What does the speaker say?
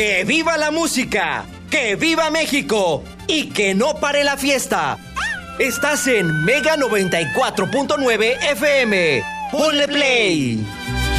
¡Que viva la música! ¡Que viva México! ¡Y que no pare la fiesta! Estás en Mega 94.9 FM. ¡Ponle play!